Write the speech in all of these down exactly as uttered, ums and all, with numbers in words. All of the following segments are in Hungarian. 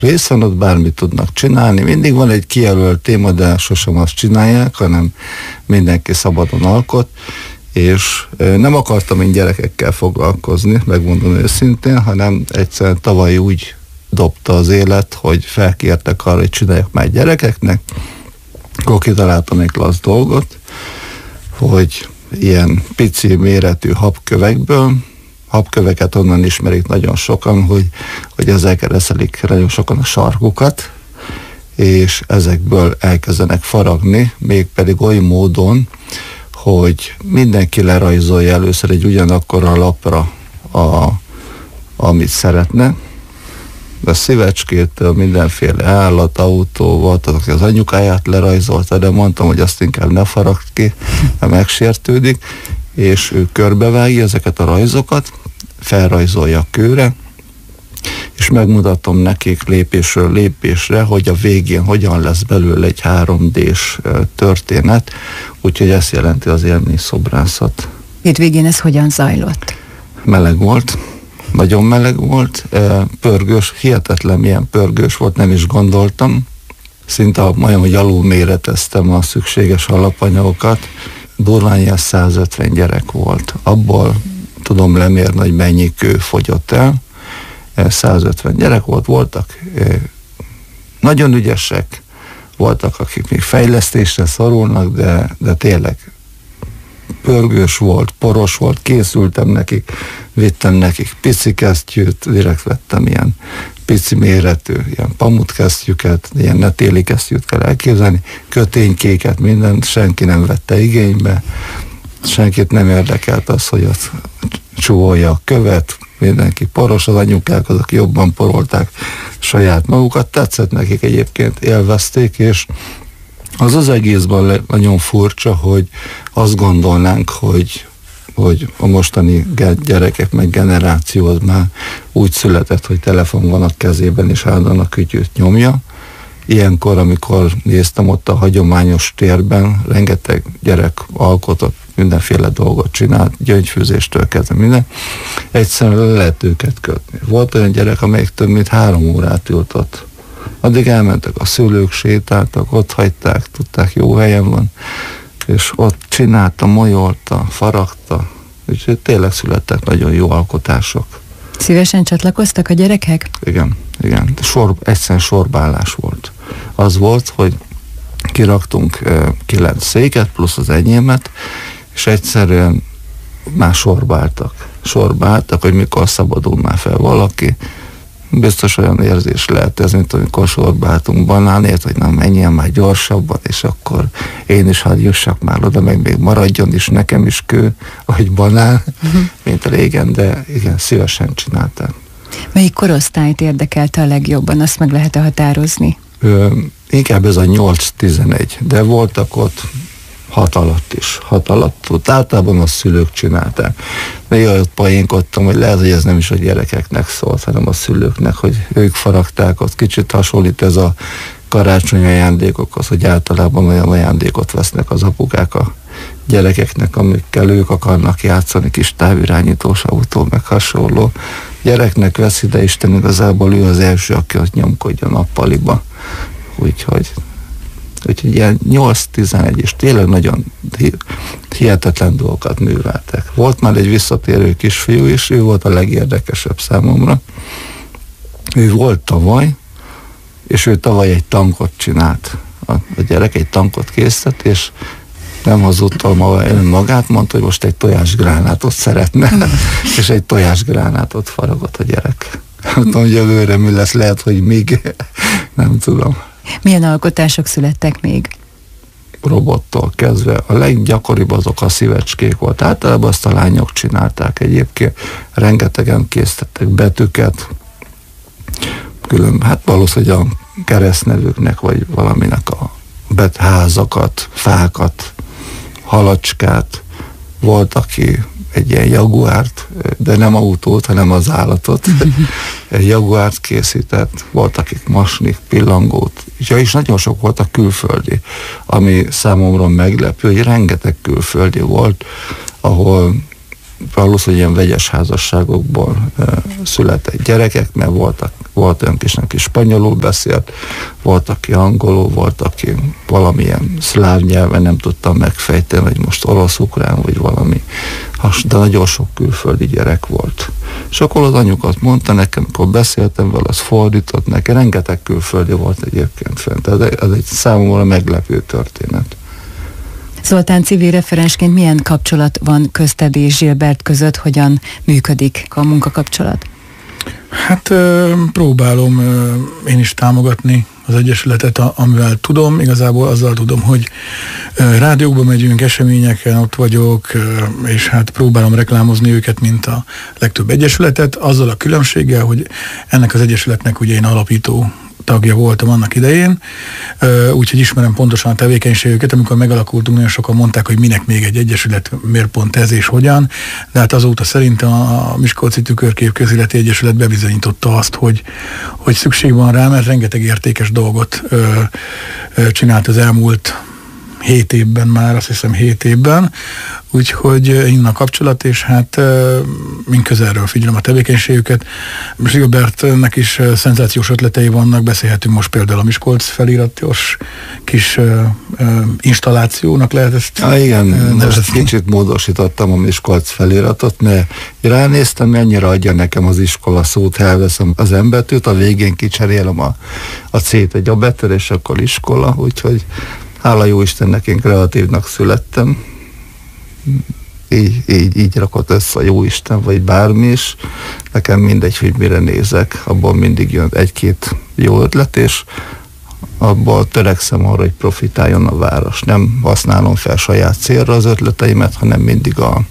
rész van, ott bármit tudnak csinálni. Mindig van egy kijelölt téma, de sosem azt csinálják, hanem mindenki szabadon alkot, és nem akartam én gyerekekkel foglalkozni, megmondom őszintén, hanem egyszerűen tavaly úgy dobta az élet, hogy felkértek arra, hogy csinálják már gyerekeknek, akkor kitaláltam egy klassz dolgot, hogy ilyen pici méretű habkövekből, habköveket onnan ismerik nagyon sokan, hogy, hogy ezekkel reszelik nagyon sokan a sarkukat, és ezekből elkezdenek faragni, mégpedig oly módon, hogy mindenki lerajzolja először egy ugyanakkora lapra, a, amit szeretne, de szívecskétől mindenféle állat, autó volt, aki az anyukáját lerajzolta, de mondtam, hogy azt inkább ne faragd ki, mert megsértődik, és ő körbevágja ezeket a rajzokat, felrajzolja a kőre, és megmutatom nekik lépésről lépésre, hogy a végén hogyan lesz belőle egy három dés történet, úgyhogy ezt jelenti az élmény szobrászat. Hétvégén ez hogyan zajlott? Meleg volt, nagyon meleg volt, pörgős, hihetetlen milyen pörgős volt, nem is gondoltam. Szinte olyan, hogy alulméreteztem a szükséges alapanyagokat. Durván százötven gyerek volt. Abból tudom lemérni, hogy mennyi kő fogyott el. százötven gyerek volt, voltak nagyon ügyesek, voltak, akik még fejlesztésre szorulnak, de, de tényleg pörgős volt, poros volt, készültem nekik, vittem nekik pici kesztyűt, direkt vettem ilyen pici méretű, ilyen pamutkesztyűket, ilyen ne téli kesztyűt kell elképzelni, köténykéket, mindent, senki nem vette igénybe, senkit nem érdekelt az, hogy ott csúolja a követ, mindenki poros, az anyukák azok jobban porolták saját magukat, tetszett nekik egyébként, élvezték, és az az egészben nagyon furcsa, hogy azt gondolnánk, hogy, hogy a mostani gyerekek meg generáció az már úgy született, hogy telefon van a kezében, és állandóan a kütyűt nyomja. Ilyenkor, amikor néztem ott a hagyományos térben, rengeteg gyerek alkotott, mindenféle dolgot csinált, gyöngyfűzéstől kezdve minden, egyszerűen le lehet őket kötni. Volt olyan gyerek, amelyik több mint három órát ült ott. Addig elmentek a szülők, sétáltak, ott hagyták, tudták, jó helyen van, és ott csinálta, molyolta, faragta, úgyhogy tényleg születtek nagyon jó alkotások. Szívesen csatlakoztak a gyerekek? Igen, igen. Sor, egyszerűen sorbálás volt. Az volt, hogy kiraktunk uh, kilenc széket, plusz az enyémet, és egyszerűen már sorbáltak. Sorbáltak, hogy mikor szabadul már fel valaki. Biztos olyan érzés lehet ez, mint amikor sorbáltunk banánért, hogy nem menjen már gyorsabban, és akkor én is hadd jussak már oda, meg még maradjon is nekem is kő, vagy banán, uh-huh. mint régen, de igen, szívesen csinálták. Melyik korosztályt érdekelte a legjobban, azt meg lehet-e határozni? Ö, inkább ez a nyolc-tizenegy, de voltak ott hat alatt is, hat alatt, ott általában a szülők csinálták. Néha ott poénkodtam, hogy lehet, hogy ez nem is a gyerekeknek szólt, hanem a szülőknek, hogy ők faragták, ott kicsit hasonlít ez a karácsonyi ajándékokhoz, hogy általában olyan ajándékot vesznek az apukák a gyerekeknek, amikkel ők akarnak játszani, kis távirányítós autó, meg hasonló. Gyereknek veszi, de Isten igazából ő az első, aki ott nyomkodja a nappaliba. Úgyhogy Úgyhogy ilyen nyolc-tizenegy, és tényleg nagyon hihetetlen dolgokat műveltek. Volt már egy visszatérő kisfiú is, ő volt a legérdekesebb számomra. Ő volt tavaly, és ő tavaly egy tankot csinált. A, a gyerek egy tankot készített, és nem hazudta magát, mondta, hogy most egy tojásgránátot szeretne, és egy tojásgránátot faragott a gyerek. Nem tudom, hogy jövőre mi lesz, lehet, hogy még nem tudom. Milyen alkotások születtek még? Robottól kezdve. A leggyakoribb azok a szívecskék volt. Általában azt a lányok csinálták egyébként. Rengetegen készítettek betűket, külön, hát valószínűleg a keresztnevüknek, vagy valaminek a betházakat, fákat, halacskát. Volt, aki egy ilyen jaguárt, de nem autót, hanem az állatot. Egy jaguárt készített, volt, akik masnik, pillangót, ja, és nagyon sok volt a külföldi, ami számomra meglepő, hogy rengeteg külföldi volt, ahol valószínűleg ilyen vegyes házasságokból uh, született gyerekek, mert voltak Volt olyan kis, aki spanyolul beszélt, volt, aki angolul, volt, aki valamilyen szláv nyelven nem tudtam megfejteni, hogy most orosz-ukrán, vagy valami, de nagyon sok külföldi gyerek volt. És akkor az anyukat mondta nekem, amikor beszéltem vele, az fordított neki, rengeteg külföldi volt egyébként fent. Ez egy, ez egy számomra meglepő történet. Zoltán, civil referensként milyen kapcsolat van közted és Gilbert között, hogyan működik a munkakapcsolat? Hát próbálom én is támogatni az Egyesületet, amivel tudom. Igazából azzal tudom, hogy rádiókba megyünk, eseményeken ott vagyok, és hát próbálom reklámozni őket, mint a legtöbb egyesületet, azzal a különbséggel, hogy ennek az egyesületnek ugye én alapító tagja voltam annak idején, úgyhogy ismerem pontosan a tevékenységüket. Amikor megalakultunk, nagyon sokan mondták, hogy minek még egy egyesület, miért pont ez és hogyan, de hát azóta szerintem a Miskolci Tükörkép Közéleti Egyesület bebizonyította azt, hogy, hogy szükség van rá, mert rengeteg értékes dolgot ö, ö, csinált az elmúlt hét évben már, azt hiszem hét évben, úgyhogy innen a kapcsolat, és hát mind közelről figyelem a tevékenységüket. Gilbertnek is szenzációs ötletei vannak, beszélhetünk most például a Miskolc feliratos kis uh, uh, installációnak lehet ezt ah, igen, nevezni. Most kicsit módosítottam a Miskolc feliratot, mert ránéztem, mennyire adja nekem az iskola szót, elveszem az embetűt, a végén kicserélem a, a C-t egy abetűre, és akkor iskola, úgyhogy hála jó Istennek, én kreatívnak születtem. Így, így, így rakott össze a jó Isten, vagy bármi is. Nekem mindegy, hogy mire nézek. Abból mindig jön egy-két jó ötlet, és abból törekszem arra, hogy profitáljon a város. Nem használom fel saját célra az ötleteimet, hanem mindig, a,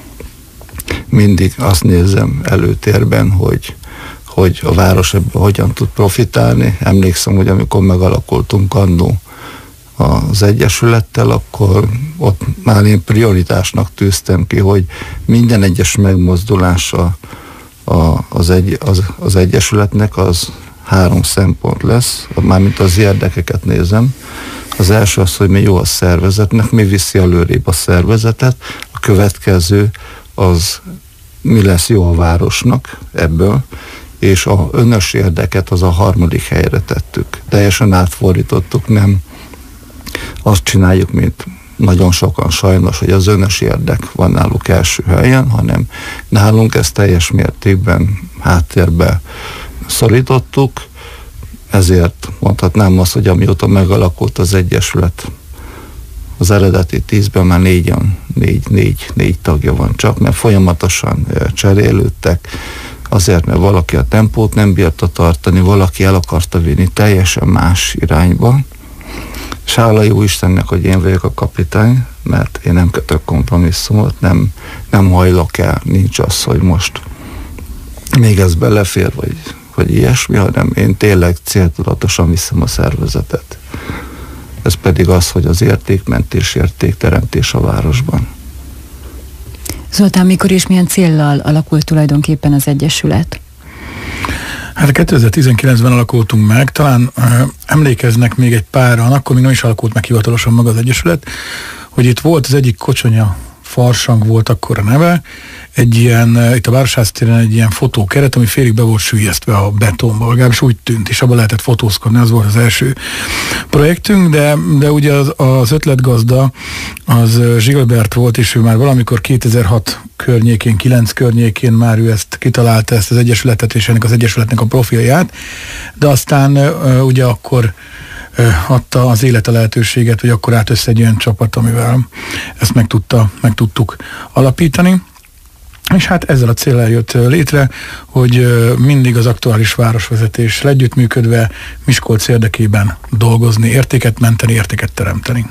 mindig azt nézem előtérben, hogy, hogy a város ebből hogyan tud profitálni. Emlékszem, hogy amikor megalakultunk annó az Egyesülettel, akkor ott már én prioritásnak tűztem ki, hogy minden egyes megmozdulása a, az, egy, az, az Egyesületnek az három szempont lesz, mármint az érdekeket nézem. Az első az, hogy mi jó a szervezetnek, mi viszi előrébb a szervezetet, a következő az mi lesz jó a városnak ebből, és a önös érdeket az a harmadik helyre tettük. Teljesen átfordítottuk, nem azt csináljuk, mint nagyon sokan sajnos, hogy az önös érdek van náluk első helyen, hanem nálunk ezt teljes mértékben háttérbe szorítottuk, ezért mondhatnám azt, hogy amióta megalakult az Egyesület, az eredeti tízben már négyen, négy, négy, négy tagja van csak, mert folyamatosan cserélődtek, azért, mert valaki a tempót nem bírta tartani, valaki el akarta vinni teljesen más irányba. És hála jó Istennek, hogy én vagyok a kapitány, mert én nem kötök kompromisszumot, nem, nem hajlok el, nincs az, hogy most még ez belefér, vagy, vagy ilyesmi, hanem én tényleg céltudatosan viszem a szervezetet. Ez pedig az, hogy az értékmentés, értékteremtés a városban. Zoltán, mikor és milyen céllal alakult tulajdonképpen az Egyesület? Hát kétezer-tizenkilencben alakultunk meg, talán uh, emlékeznek még egy páran, akkor még nem is alakult meg hivatalosan maga az Egyesület, hogy itt volt az egyik Kocsonya Farsang volt akkor a neve, egy ilyen, uh, itt a Városház téren egy ilyen fotókeret, ami félig be volt süllyesztve a betonba, legalábbis úgy tűnt, és abban lehetett fotózkodni, az volt az első projektünk, de, de ugye az, az ötletgazda az Gilbert volt, és ő már valamikor kétezer-hat környékén, kilenc környékén már ő ezt kitalálta, ezt az Egyesületet és ennek az Egyesületnek a profilját, de aztán uh, ugye akkor uh, adta az élet a lehetőséget, hogy akkor át össze egy olyan csapat, amivel ezt meg, tudta, meg tudtuk alapítani. És hát ezzel a céllal jött létre, hogy mindig az aktuális városvezetéssel együttműködve Miskolc érdekében dolgozni, értéket menteni, értéket teremteni.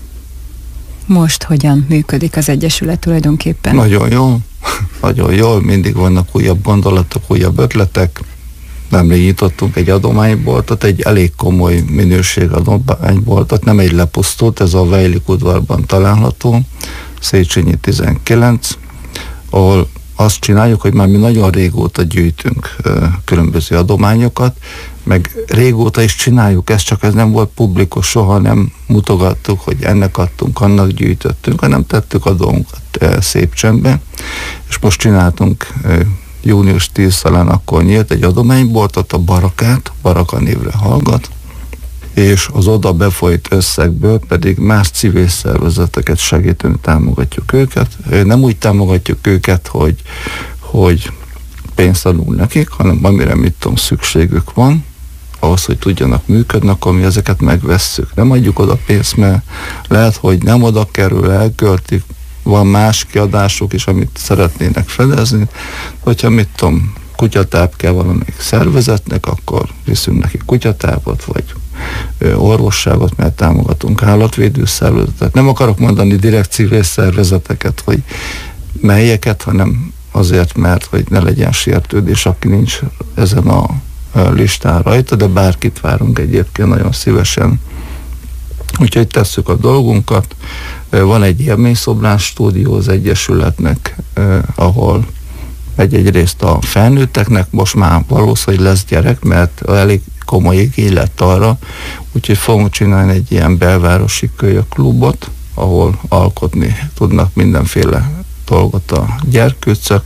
Most hogyan működik az Egyesület tulajdonképpen? Nagyon jól, nagyon jól, mindig vannak újabb gondolatok, újabb ötletek. Nemrég nyitottunk egy adományboltot, egy elég komoly minőség adományboltot, nem egy lepusztult, ez a Vejlik udvarban található, Széchenyi tizenkilenc, ahol azt csináljuk, hogy már mi nagyon régóta gyűjtünk ö, különböző adományokat, meg régóta is csináljuk ezt, csak ez nem volt publikus, soha nem mutogattuk, hogy ennek adtunk, annak gyűjtöttünk, hanem tettük a dolgunkat ö, szép csendben, és most csináltunk ö, június tízedike talán akkor nyílt egy adományboltot, a Barakát, Baraka névre hallgat, és az oda befolyt összegből pedig más civil szervezeteket segíteni támogatjuk őket. Nem úgy támogatjuk őket, hogy, hogy pénzt adunk nekik, hanem amire mit tudom, szükségük van, ahhoz, hogy tudjanak működni, akkor mi ezeket megvesszük. Nem adjuk oda pénzt, mert lehet, hogy nem oda kerül, elköltik, van más kiadások is, amit szeretnének fedezni. Hogyha mit tudom, kutyatáp kell valamelyik szervezetnek, akkor viszünk neki kutyatápot, vagy orvosságot, mert támogatunk állatvédő szervezetet. Nem akarok mondani direkt civil szervezeteket, hogy melyeket, hanem azért, mert hogy ne legyen sértődés, aki nincs ezen a listán rajta, de bárkit várunk egyébként nagyon szívesen. Úgyhogy tesszük a dolgunkat. Van egy élményszobrás stúdió az Egyesületnek, ahol egy-egy részt a felnőtteknek, most már valószínűleg lesz gyerek, mert elég komoly igény lett arra, úgyhogy fogunk csinálni egy ilyen belvárosi kölyökklubot, ahol alkotni tudnak mindenféle dolgot a gyerkőcök.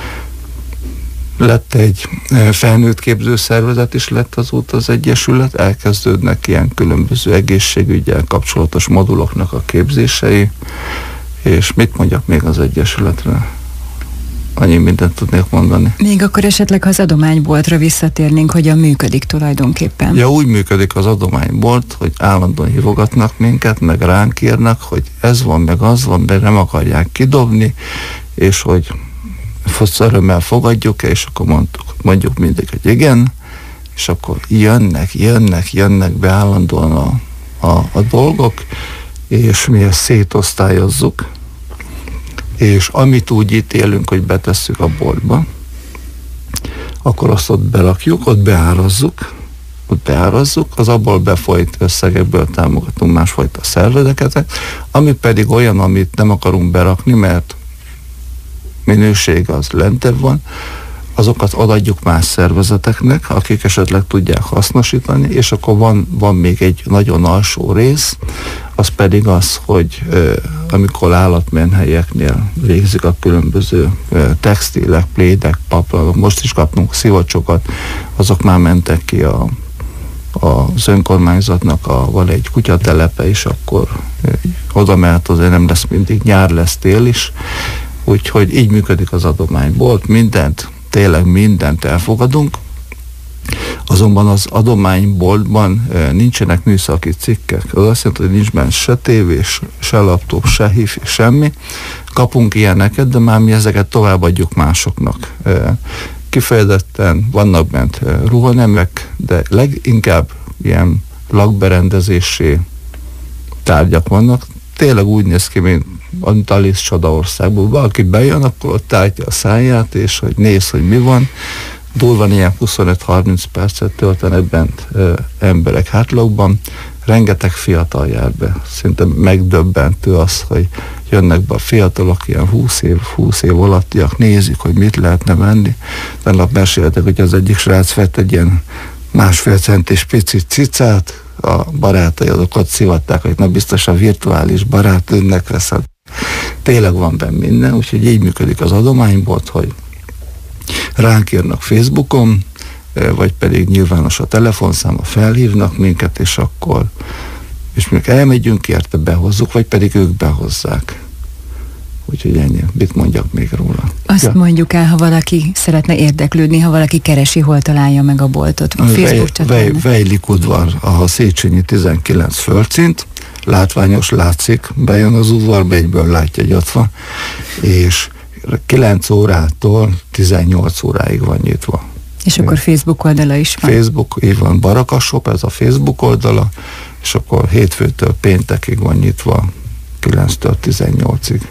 Lett egy felnőtt képzőszervezet is lett azóta az Egyesület, elkezdődnek ilyen különböző egészségüggyel kapcsolatos moduloknak a képzései, és mit mondjak még az Egyesületre? Annyi mindent tudnék mondani. Még akkor esetleg, ha az adományboltra visszatérnénk, hogyan működik tulajdonképpen? Ja, úgy működik az adománybolt, hogy állandóan hívogatnak minket, meg ránk írnak, hogy ez van, meg az van, de nem akarják kidobni, és hogy örömmel fogadjuk, és akkor mondtuk, mondjuk mindig, hogy igen, és akkor jönnek, jönnek, jönnek be állandóan a, a, a dolgok, és mi ezt szétosztályozzuk, és amit úgy ítélünk, hogy betesszük a boltba, akkor azt ott berakjuk, ott beárazzuk, ott beárazzuk, az abból befolyt összegekből támogatunk másfajta szervezeteket, ami pedig olyan, amit nem akarunk berakni, mert minőség az lentebb van, azokat adjuk más szervezeteknek, akik esetleg tudják hasznosítani, és akkor van, van még egy nagyon alsó rész, az pedig az, hogy euh, amikor állatmenhelyeknél végzik a különböző euh, textilek, plédek, paplanok, most is kapunk szivacsokat, azok már mentek ki a, a, az önkormányzatnak, a, van egy kutyatelepe, és akkor euh, oda mehet, azért nem lesz mindig, nyár lesz, tél is, úgyhogy így működik az adománybolt, mindent, tényleg mindent elfogadunk, azonban az adományboltban e, nincsenek műszaki cikkek. Az azt jelenti, hogy nincs benne se tévés, se laptop, se hifi, semmi. Kapunk ilyeneket, de már mi ezeket továbbadjuk másoknak. E, kifejezetten vannak bent e, ruhanemek, de leginkább ilyen lakberendezési tárgyak vannak. Tényleg úgy néz ki, mint a Alice Csodaországból. Valaki bejön, akkor ott tártja a száját, és hogy néz, hogy mi van. Durván ilyen huszonöt-harminc percet töltenek bent ö, emberek hátlagban. Rengeteg fiatal jár be. Szinte megdöbbentő az, hogy jönnek be a fiatalok, ilyen húsz év, húsz év alattiak, nézik, hogy mit lehetne venni. Tegnap meséltek, hogy az egyik srác vett egy ilyen másfél centis pici cicát, a barátai azokat szivatták, hogy na biztos a virtuális barát önnek veszed. Tényleg van benne minden, úgyhogy így működik az adománybolt, hogy ránk írnak Facebookon, vagy pedig nyilvános a telefonszáma, felhívnak minket, és akkor és még elmegyünk érte, behozzuk, vagy pedig ők behozzák. Úgyhogy ennyi. Mit mondjak még róla? Azt ja. mondjuk el, ha valaki szeretne érdeklődni, ha valaki keresi, hol találja meg a boltot. A Facebook csatornán. Vejlik udvar, a Széchenyi tizenkilenc földszint, látványos, látszik, bejön az udvarba, egyből látja, hogy ott van, és kilenc órától tizennyolc óráig van nyitva. És akkor Facebook oldala is van? Facebook, így van, Baraka Shop, ez a Facebook oldala, és akkor hétfőtől péntekig van nyitva, kilenctől tizennyolcig.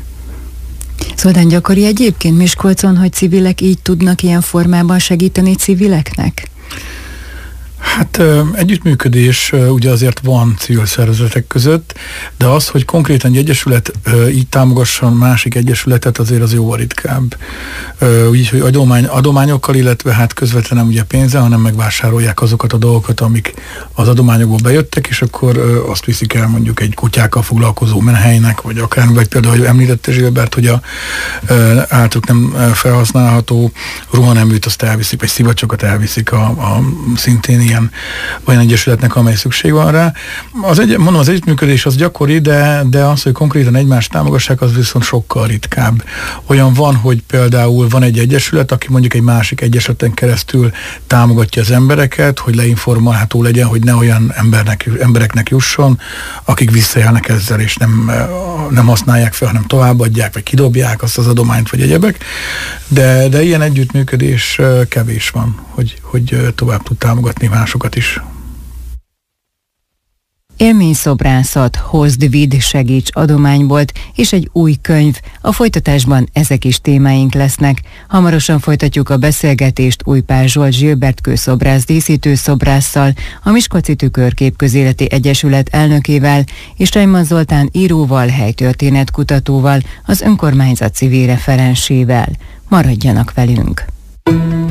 Szóval gyakori egyébként Miskolcon, hogy civilek így tudnak ilyen formában segíteni civileknek? Hát együttműködés ugye azért van civil szervezetek között, de az, hogy konkrétan egy egyesület így támogasson másik egyesületet, azért az jóval ritkább. Úgyhogy adomány, adományokkal, illetve hát közvetlenül ugye pénzzel, hanem megvásárolják azokat a dolgokat, amik az adományokból bejöttek, és akkor azt viszik el mondjuk egy kutyákkal foglalkozó menhelynek, vagy akár, vagy például, hogy említette Zsilbert, hogy a általuk nem felhasználható ruhaneműt azt elviszik, vagy szivacsokat elviszik a, a szintén ilyen olyan egyesületnek, amely szükség van rá. Az egy, mondom, az együttműködés az gyakori, de, de az, hogy konkrétan egymást támogassák, az viszont sokkal ritkább. Olyan van, hogy például van egy egyesület, aki mondjuk egy másik egyesületen keresztül támogatja az embereket, hogy leinformálható legyen, hogy ne olyan embernek, embereknek jusson, akik visszajelnek ezzel, és nem, nem használják fel, hanem továbbadják, vagy kidobják azt az adományt, vagy egyebek. De, de ilyen együttműködés kevés van, hogy, hogy tovább tud támogatni másokat is. Élményszobrászat, hozd, vidd, segíts adománybolt és egy új könyv. A folytatásban ezek is témáink lesznek. Hamarosan folytatjuk a beszélgetést Újpár Zsolt Zsilbert kőszobrász díszítő szobrásszal, a Miskolci Tükörkép Közéleti Egyesület elnökével és Reimann Zoltán íróval, helytörténetkutatóval, az önkormányzat civil referensével. Maradjanak velünk!